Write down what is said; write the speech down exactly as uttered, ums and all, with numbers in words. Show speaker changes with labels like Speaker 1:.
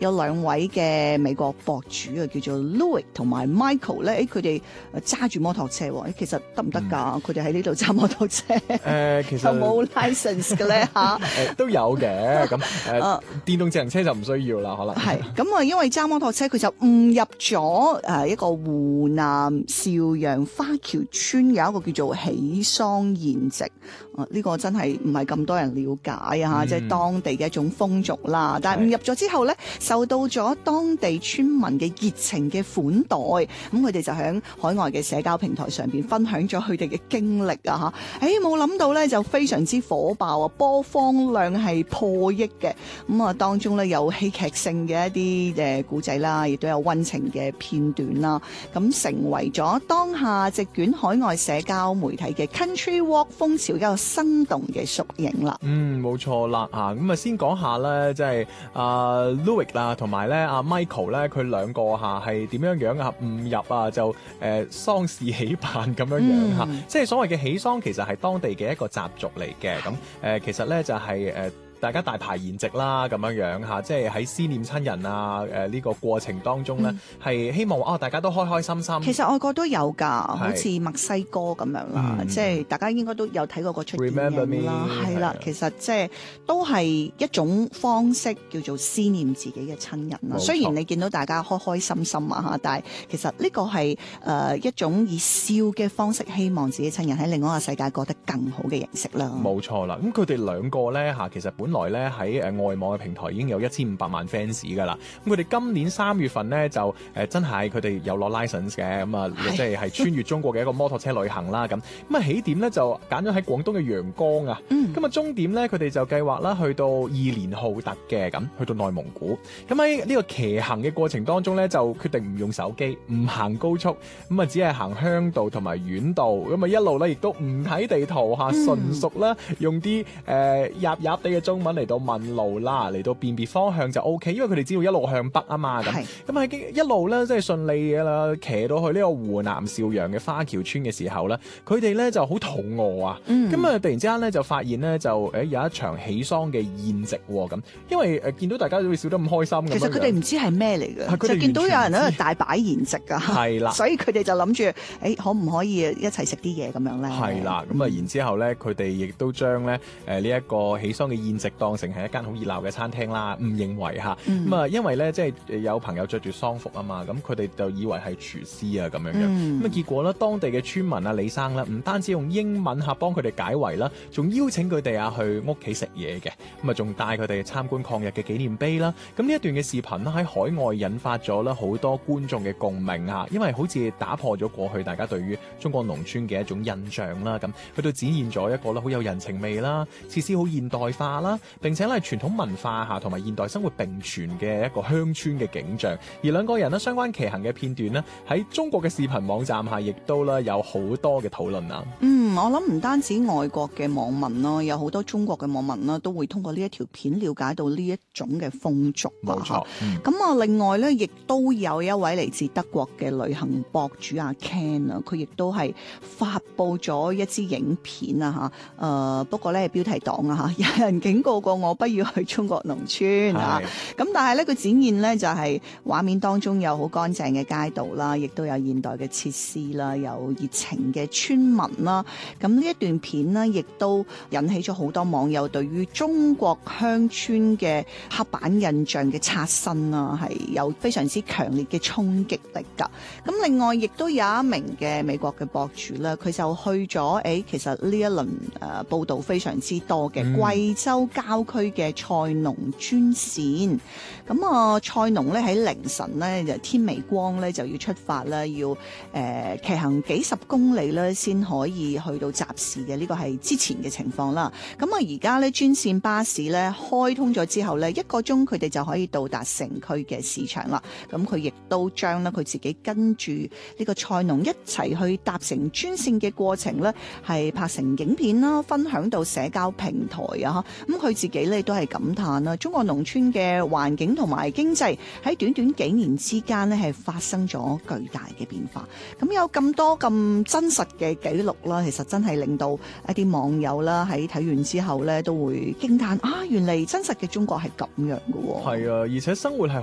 Speaker 1: 有兩位嘅美國博主啊，叫做 Louis 同埋 Michael 咧，誒佢哋揸住摩托車喎，其實得唔得㗎？佢哋喺呢度揸摩托車，誒、
Speaker 2: 呃、其實
Speaker 1: 有冇 license 嘅咧嚇？
Speaker 2: 誒都有嘅，咁誒、呃、電動自行車就唔需要啦，可能
Speaker 1: 係咁啊，因為揸摩托車佢就誤入咗誒一個湖南邵陽花橋村有一個叫做喜喪宴席，啊呢、這個真係唔係咁多人了解啊，嗯、即係當地嘅一種風俗啦。但係誤入咗之後咧，受到咗當地村民嘅熱情嘅款待，咁佢哋就喺海外嘅社交平台上邊分享咗佢哋嘅經歷啊嚇。誒冇諗到咧就非常之火爆啊，播放量係破億嘅。咁啊當中咧有戲劇性嘅一啲誒古仔啦，亦都有溫情嘅片段啦，咁成為咗當下席捲海外社交媒體嘅 Country Walk 風潮一個生動嘅縮影啦。
Speaker 2: 嗯，冇錯啦嚇，咁啊先講下咧，即係啊 Louis 啦，同埋咧阿 Michael 咧，佢兩個嚇係點樣樣啊誤入啊就誒、呃、喪事喜辦咁樣樣嚇，嗯、即係所謂嘅喜喪其實係當地嘅一個習俗嚟嘅，咁誒、呃、其實咧就係、是、誒。呃大家大排筵席啦，咁樣樣嚇，即係喺思念親人啊，誒、呃、呢、這個過程當中咧，係、嗯、希望啊大家都開開心心。
Speaker 1: 其實外國都有㗎，好似墨西哥咁樣啦，嗯、即係大家應該都有睇過嗰出電影啦，係啦，其實即係都係一種方式叫做思念自己嘅親人啦。雖然你見到大家開開心心啊嚇，但係其實呢個係誒、呃、一種以笑嘅方式，希望自己親人喺另外一個世界過得更好嘅形式啦。冇
Speaker 2: 錯啦，咁佢哋兩個咧嚇，其實本來咧喺誒外網嘅平台已經有一千五百萬 fans 㗎啦。咁佢哋今年三月份咧就誒、呃、真係佢哋有攞 license 嘅，咁啊即係係穿越中國嘅一個摩托車旅行啦。咁咁啊起點咧就揀咗喺廣東嘅陽江啊。咁啊、嗯、終點咧佢哋就計劃啦去到二連浩特嘅，咁去到內蒙古。咁喺呢個騎行嘅過程當中咧就決定唔用手機，唔行高速，咁啊只係行鄉道同埋縣道。咁啊一路咧亦都唔睇地圖嚇，純、嗯、屬啦用啲誒入入地嘅中文嚟到問路啦，嚟到辨別方向就 O K， 因為佢哋只要一路向北啊嘛，咁咁喺一路咧即係順利嘅啦，騎到去呢個湖南邵陽嘅花橋村嘅時候咧，佢哋咧就好肚餓啊，咁啊、嗯、突然之間咧就發現咧就誒有一場喜喪嘅宴席喎，咁因為誒見到大家都會笑得咁開心咁樣，其實佢哋唔知係咩嚟嘅，就見到有人喺度大擺宴席啊，係啦，所以佢哋就諗住誒可唔可以一齊食啲嘢咁樣咧？係啦，咁啊、嗯、然之後咧佢哋亦都將咧誒呢一個喜喪嘅宴席當成係一間好熱鬧嘅餐廳啦，誤認為嚇咁啊，因為咧即係有朋友着住喪服啊嘛，咁佢哋就以為係廚師啊咁樣樣，咁啊、嗯、結果咧當地嘅村民啊李生咧，唔單止用英文嚇幫佢哋解圍啦，仲邀請佢哋啊去屋企食嘢嘅，咁啊仲帶佢哋參觀抗日嘅紀念碑啦。咁呢一段嘅視頻咧喺海外引發咗咧好多觀眾嘅共鳴嚇，因為好似打破咗過去大家對於中國農村嘅一種印象啦，咁佢都展現咗一個咧好有人情味啦，設施好現代化啦，並且咧傳統文化下同埋現代生活並存嘅一個鄉村嘅景象。而兩個人咧相關騎行嘅片段咧喺中國嘅視頻網站下亦都咧有好多嘅討論啊。嗯，我諗唔單止外國嘅網民咯，有好多中國嘅網民啦，都會通過呢一條片了解到呢一種嘅風俗。冇錯。咁啊、嗯，另外咧，亦都有一位嚟自德國嘅旅行博主阿 Ken 啊，佢亦都係發布咗一支影片啊嚇。誒、呃，不過咧標題黨啊嚇，有人警告過我不要去中國農村啊。咁但係咧，佢展現咧就係畫面當中有好乾淨嘅街道啦，亦都有現代嘅設施啦，有熱情嘅村民啦。咁呢一段片呢，亦都引起咗好多網友對於中國鄉村嘅刻板印象嘅刷新啊，係有非常之強烈嘅衝擊力㗎。咁另外亦都有一名嘅美國嘅博主啦，佢就去咗誒，其實呢一輪誒、呃、報導非常之多嘅貴州郊區嘅菜農專線。咁啊，菜農咧喺凌晨咧就天微光咧就要出發啦，要誒、呃、騎行幾十公里咧先可以去到集市嘅，呢個係之前嘅情況啦。咁啊，而家咧專線巴士咧開通咗之後咧，一個鐘佢哋就可以到達城區嘅市場啦。咁佢亦都將咧佢自己跟住呢個菜農一齊去搭乘專線嘅過程咧，係拍成影片啦，分享到社交平台啊。咁佢自己咧都係感嘆啦，中國農村嘅環境同埋經濟喺短短幾年之間咧係發生咗巨大嘅變化。咁有咁多咁真實嘅記錄啦，其實真係令到一啲網友啦喺睇完之後咧都會驚嘆啊！原嚟真實嘅中國係咁樣㗎喎。係啊，而且生活係